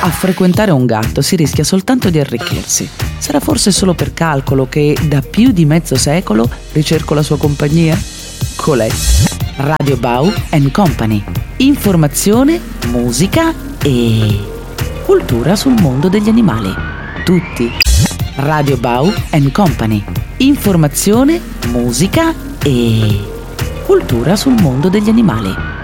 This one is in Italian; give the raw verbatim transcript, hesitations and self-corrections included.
A frequentare un gatto si rischia soltanto di arricchirsi. Sarà forse solo per calcolo che da più di mezzo secolo ricerco la sua compagnia? Colè. Radio Bau and Company. Informazione, musica e cultura sul mondo degli animali. Tutti. Radio Bau and Company. Informazione, musica e cultura sul mondo degli animali.